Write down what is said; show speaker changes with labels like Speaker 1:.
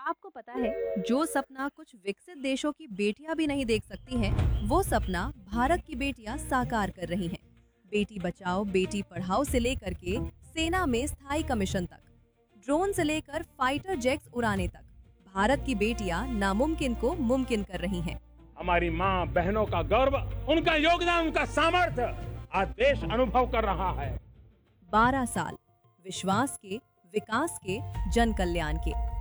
Speaker 1: आपको पता है, जो सपना कुछ विकसित देशों की बेटियां भी नहीं देख सकती हैं, वो सपना भारत की बेटियां साकार कर रही हैं। बेटी बचाओ बेटी पढ़ाओ से लेकर के सेना में स्थायी कमीशन तक, ड्रोन से लेकर फाइटर जेट्स उड़ाने तक, भारत की बेटियां नामुमकिन को मुमकिन कर रही हैं।
Speaker 2: हमारी माँ बहनों का गर्व, उनका योगदान, उनका सामर्थ्य आज देश अनुभव कर रहा है।
Speaker 1: 12 साल विश्वास के, विकास के, जन कल्याण के।